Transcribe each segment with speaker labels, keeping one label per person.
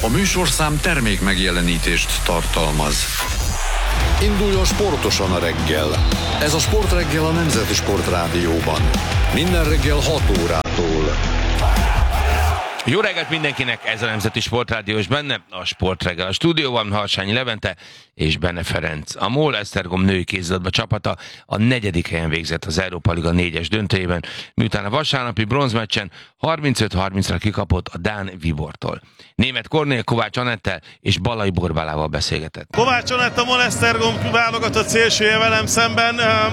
Speaker 1: A műsorszám termék megjelenítést tartalmaz. Induljon sportosan a reggel. Ez a Sportreggel a Nemzeti Sportrádióban. Minden reggel 6 órától.
Speaker 2: Jó reggelt mindenkinek, ez a Nemzeti Sportrádió, és benne a Sportreggel. A stúdióban Harsányi Levente és Benne Ferenc. A MOL Esztergom női kézilabda csapata a 4. helyen végzett az Európa Liga 4-es döntőjében, miután a vasárnapi bronzmeccsen 35-30-ra kikapott a dán Vibortól. Németh Kornél, Kovács Anettel és Balai Borbálával beszélgetett.
Speaker 3: Kovács Anett, a MOL Esztergom válogatott szélsője velem szemben.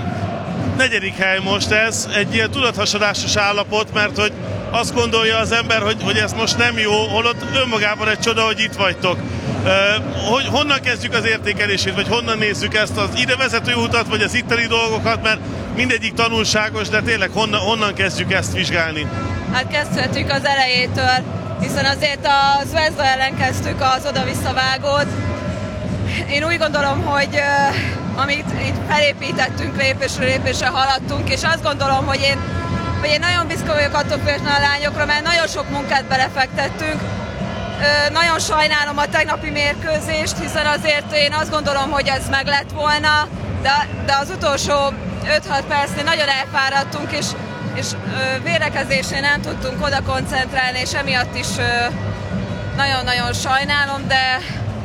Speaker 3: 4. hely most ez, egy ilyen tudathasadásos állapot, mert hogy azt gondolja az ember, hogy ez most nem jó, holott önmagában egy csoda, hogy itt vagytok. Hogy honnan kezdjük az értékelését, vagy honnan nézzük ezt az ide vezető utat, vagy az itteni dolgokat, mert mindegyik tanulságos, de tényleg honnan kezdjük ezt vizsgálni?
Speaker 4: Hát kezdhetjük az elejétől, hiszen azért a Zvezda ellen kezdtük az oda-visszavágót. Én úgy gondolom, hogy amit itt felépítettünk, lépésről lépésre haladtunk, és azt gondolom, hogy én nagyon büszke vagyok attól a lányokra, mert nagyon sok munkát belefektettünk. Nagyon sajnálom a tegnapi mérkőzést, hiszen azért én azt gondolom, hogy ez meg lett volna, de az utolsó 5-6 percnél nagyon elfáradtunk, és védekezésén nem tudtunk oda koncentrálni, és emiatt is nagyon-nagyon sajnálom, de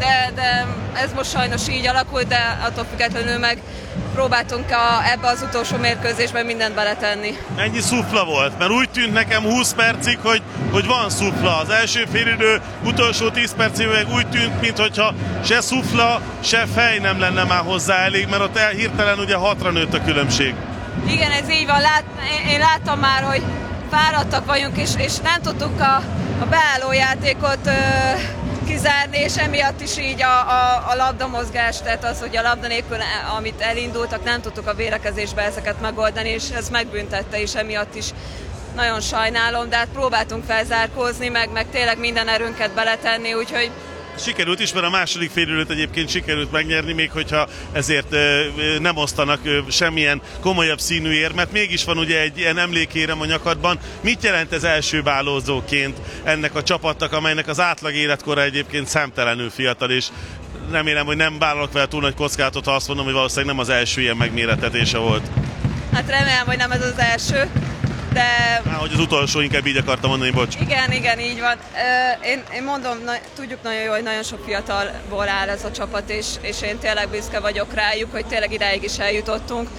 Speaker 4: ez most sajnos így alakult, de attól függetlenül meg próbáltunk ebbe az utolsó mérkőzésben mindent beletenni.
Speaker 3: Ennyi szufla volt? Mert úgy tűnt nekem 20 percig, hogy van szufla. Az első félidő utolsó 10 percig meg úgy tűnt, mintha se szufla, se fej nem lenne már hozzá elég, mert ott hirtelen ugye 6-ra nőtt a különbség.
Speaker 4: Igen, ez így van. Én láttam már, hogy fáradtak vagyunk, és nem tudtuk a beálló játékot kizárni, és emiatt is így a labdamozgás, tehát az, hogy a labda nélkül, amit elindultak, nem tudtuk a védekezésbe ezeket megoldani, és ez megbüntette, és emiatt is nagyon sajnálom, de hát próbáltunk felzárkózni, meg tényleg minden erőnket beletenni, úgyhogy
Speaker 3: sikerült is, mert a második félidőt egyébként sikerült megnyerni, még hogyha ezért nem osztanak semmilyen komolyabb színű érmet. Mégis van ugye egy ilyen emlékérem a nyakadban. Mit jelent ez első bálózóként ennek a csapatnak, amelynek az átlag életkora egyébként számtelenül fiatal, és remélem, hogy nem vállalok vele túl nagy kockázatot, ha azt mondom, hogy valószínűleg nem az első ilyen megmérettetése volt.
Speaker 4: Hát remélem, hogy nem ez az első. De...
Speaker 3: hogy az utolsó, inkább így akartam mondani, bocs.
Speaker 4: Igen, így van. Én mondom, tudjuk nagyon jó, hogy nagyon sok fiatalból áll ez a csapat, és én tényleg büszke vagyok rájuk, hogy tényleg idáig is eljutottunk.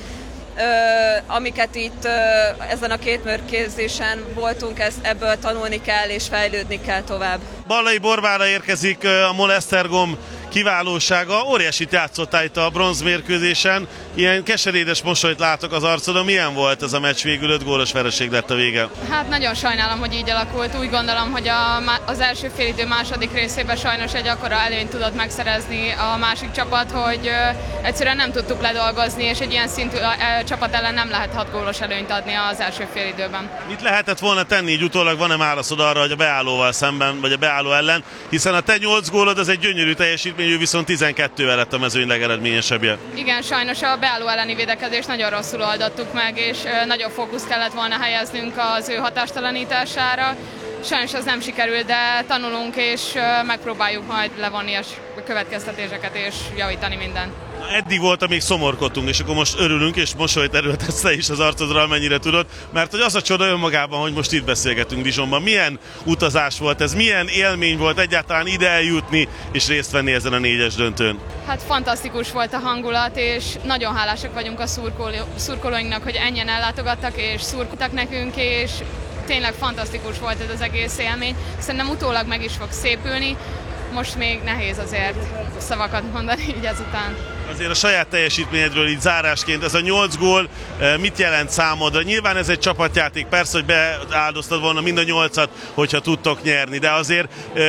Speaker 4: Amiket itt ezen a 2 mérkőzésen voltunk, ebből tanulni kell és fejlődni kell tovább.
Speaker 3: Balai Borbála érkezik, a MOL Esztergom kiválósága. Óriásit játszottál itt a bronzmérkőzésen. Ilyen keserédes mosolyt látok az arcodon. Milyen volt ez a meccs végül? 5 gólos vereség lett a vége.
Speaker 5: Hát nagyon sajnálom, hogy így alakult. Úgy gondolom, hogy az első félidő második részében sajnos egy akkora előnyt tudott megszerezni a másik csapat, hogy egyszerűen nem tudtuk ledolgozni, és egy ilyen szintű csapat ellen nem lehet 6 gólos előnyt adni az első félidőben.
Speaker 3: Mit lehetett volna tenni, így utólag van-e válaszod arra, hogy a beállóval szemben, vagy a beálló ellen, hiszen a te 8 gólod az egy gyönyörű teljesítmény, ő viszont 12-vel lett a mezőny legeredményesebbje.
Speaker 5: Igen, sajnos a beálló elleni védekezést nagyon rosszul oldottuk meg, és nagyobb fókusz kellett volna helyeznünk az ő hatástalanítására. Sajnos az nem sikerült, de tanulunk, és megpróbáljuk majd levonni a következtetéseket és javítani mindent.
Speaker 3: Eddig volt, amíg szomorkodtunk, és akkor most örülünk, és mosolyt erőltetsz te is az arcodra, amennyire tudod, mert hogy az a csoda önmagában, hogy most itt beszélgetünk Dijonban. Milyen utazás volt ez, milyen élmény volt egyáltalán ide eljutni, és részt venni ezen a 4-es döntőn?
Speaker 5: Hát fantasztikus volt a hangulat, és nagyon hálásak vagyunk a szurkolóinknak, hogy ennyien ellátogattak, és szurkoltak nekünk, és tényleg fantasztikus volt ez az egész élmény. Szerintem utólag meg is fog szépülni. Most még nehéz azért szavakat mondani így ezután.
Speaker 3: Azért a saját teljesítményedről így zárásként ez a 8 gól mit jelent számodra? Nyilván ez egy csapatjáték, persze, hogy beáldoztad volna mind a 8-at, hogyha tudtok nyerni, de azért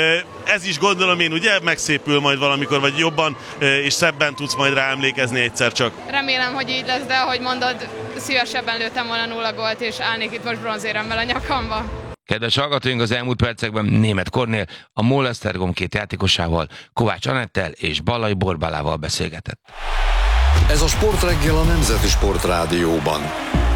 Speaker 3: ez is gondolom én ugye megszépül majd valamikor, vagy jobban és szebben tudsz majd rá emlékezni egyszer csak.
Speaker 5: Remélem, hogy így lesz, de ahogy mondod, szívesebben lőttem volna 0 gólt, és állnék itt most bronzéremmel a nyakamba.
Speaker 2: Kedves hallgatóink, az elmúlt percekben Németh Kornél a MOL Esztergom 2 játékosával, Kovács Anettel és Balai Borbálával beszélgetett.
Speaker 1: Ez a Sportreggel a Nemzeti Sportrádióban.